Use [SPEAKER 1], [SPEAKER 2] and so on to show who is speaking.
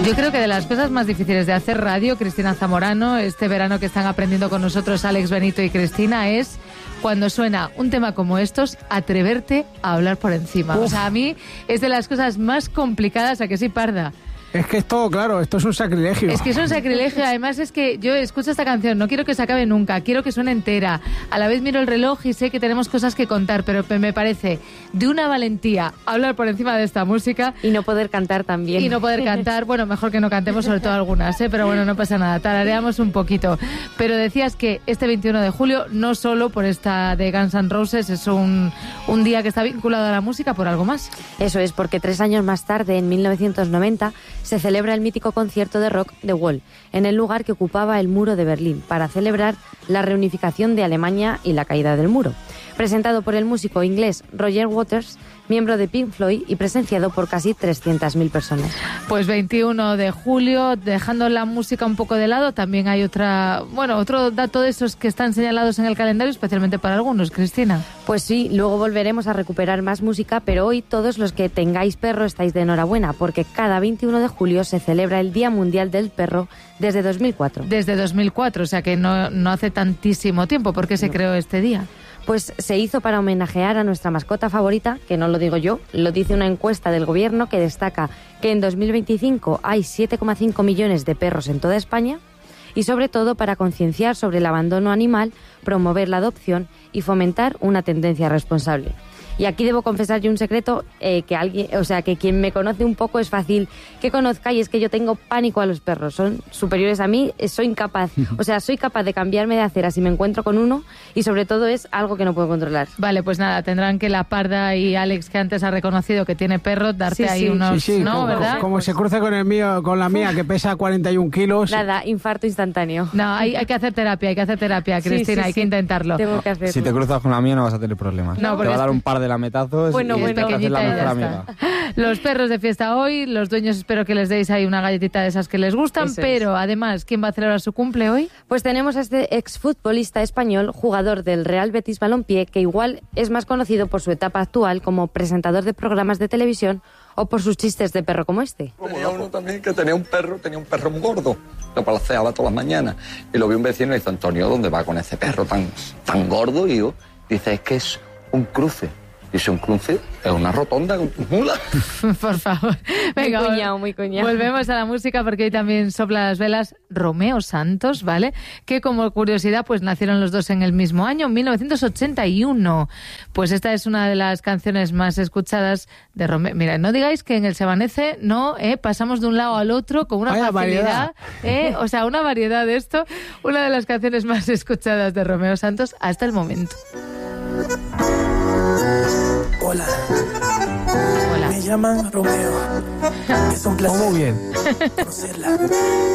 [SPEAKER 1] Yo creo que de las cosas más difíciles de hacer radio, Cristina Zamorano, este verano que están aprendiendo con nosotros Alex Benito y Cristina, es cuando suena un tema como estos, atreverte a hablar por encima. Uf. O sea, a mí es de las cosas más complicadas, ¿a que sí, Parda?
[SPEAKER 2] Es que esto, claro, esto es un sacrilegio.
[SPEAKER 1] Es que es un sacrilegio. Además es que yo escucho esta canción, no quiero que se acabe nunca, quiero que suene entera. A la vez miro el reloj y sé que tenemos cosas que contar, pero me parece de una valentía hablar por encima de esta música.
[SPEAKER 3] Y no poder cantar también.
[SPEAKER 1] Y no poder cantar, bueno, mejor que no cantemos, sobre todo algunas, pero bueno, no pasa nada, tarareamos un poquito. Pero decías que este 21 de julio, no solo por esta de Guns N' Roses, es un día que está vinculado a la música por algo más.
[SPEAKER 3] Eso es, porque 3 años más tarde, en 1990, se celebra el mítico concierto de rock The Wall, en el lugar que ocupaba el muro de Berlín, para celebrar la reunificación de Alemania y la caída del muro. Presentado por el músico inglés Roger Waters, miembro de Pink Floyd, y presenciado por casi 300.000 personas.
[SPEAKER 1] Pues 21 de julio, dejando la música un poco de lado, también hay otro dato de esos que están señalados en el calendario, especialmente para algunos, Cristina.
[SPEAKER 3] Pues sí, luego volveremos a recuperar más música, pero hoy todos los que tengáis perro estáis de enhorabuena, porque cada 21 de julio se celebra el Día Mundial del Perro desde 2004.
[SPEAKER 1] Desde 2004, o sea que no hace tantísimo tiempo. ¿Por qué se creó este día?
[SPEAKER 3] Pues se hizo para homenajear a nuestra mascota favorita, que no lo digo yo, lo dice una encuesta del gobierno que destaca que en 2025 hay 7,5 millones de perros en toda España, y sobre todo para concienciar sobre el abandono animal, promover la adopción y fomentar una tendencia responsable. Y aquí debo confesar yo un secreto que quien me conoce un poco es fácil que conozca, y es que yo tengo pánico a los perros. Son superiores a mí, soy capaz de cambiarme de acera si me encuentro con uno, y sobre todo es algo que no puedo controlar.
[SPEAKER 1] Vale, pues nada, tendrán que la Parda y Alex, que antes ha reconocido que tiene perro, darte ahí unos...
[SPEAKER 2] Sí,
[SPEAKER 1] ¿no? ¿Verdad?
[SPEAKER 2] Como se cruce con el mío, con la mía, que pesa 41 kilos.
[SPEAKER 3] Nada, infarto instantáneo.
[SPEAKER 1] No, hay que hacer terapia, Cristina, hay que intentarlo.
[SPEAKER 3] Tengo que hacerlo.
[SPEAKER 4] Si te cruzas con la mía no vas a tener problemas.
[SPEAKER 1] No,
[SPEAKER 4] te va a dar un par de lametazos
[SPEAKER 3] bueno,
[SPEAKER 4] y estás en la mejor amiga.
[SPEAKER 1] Los perros de fiesta hoy, los dueños espero que les deis ahí una galletita de esas que les gustan,
[SPEAKER 3] Eso
[SPEAKER 1] pero
[SPEAKER 3] es.
[SPEAKER 1] además, ¿quién va a celebrar su cumple hoy?
[SPEAKER 3] Pues tenemos a este exfutbolista español, jugador del Real Betis Balompié, que igual es más conocido por su etapa actual como presentador de programas de televisión o por sus chistes de perro como este.
[SPEAKER 5] Tenía uno también que tenía un perro muy gordo, lo palaceaba todas las mañanas, y lo vi un vecino y dice: Antonio, ¿dónde va con ese perro tan gordo? Y yo, dice, es que es un cruce. Dice, un cruce es una rotonda con tus mulas.
[SPEAKER 1] Por favor. Venga,
[SPEAKER 3] muy cuñado.
[SPEAKER 1] Volvemos a la música, porque hoy también sopla las velas Romeo Santos, ¿vale? Que como curiosidad, pues nacieron los dos en el mismo año, 1981. Pues esta es una de las canciones más escuchadas de Romeo. Mira, no digáis que en el Se Amanece pasamos de un lado al otro con una facilidad, o sea, una variedad de esto. Una de las canciones más escuchadas de Romeo Santos hasta el momento.
[SPEAKER 6] Hola. Me llaman Romeo. Es un placer
[SPEAKER 2] muy bien.
[SPEAKER 6] conocerla.